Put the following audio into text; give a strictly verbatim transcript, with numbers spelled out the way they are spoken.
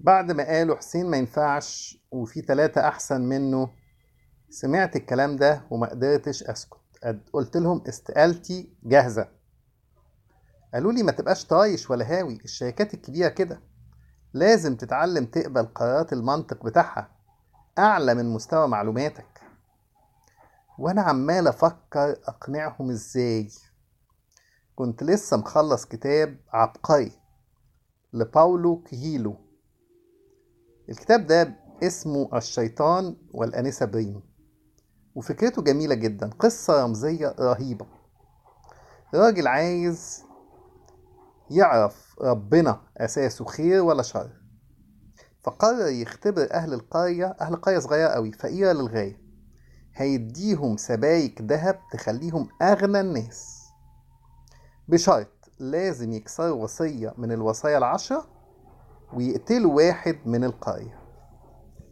بعد ما قالوا حسين ما ينفعش وفي تلاتة أحسن منه، سمعت الكلام ده وما قدرتش أسكت. قد- قلت لهم استقالتي جاهزة. قالوا لي ما تبقاش طايش ولا هاوي، الشركات الكبيرة كده لازم تتعلم تقبل قرارات المنطق بتاعها أعلى من مستوى معلوماتك. وأنا عمال أفكر أقنعهم إزاي. كنت لسه مخلص كتاب عبقري لباولو كيهيلو. الكتاب ده اسمه الشيطان والأنسة بريم، وفكرته جميلة جدا، قصة رمزية رهيبة. راجل عايز يعرف ربنا أساسه خير ولا شر، فقرر يختبر أهل القرية أهل قرية صغيرة أوي فقيرة للغاية. هيديهم سبايك دهب تخليهم أغنى الناس، بشرط لازم يكسروا وصية من الوصايا العشرة ويقتلوا واحد من القرية.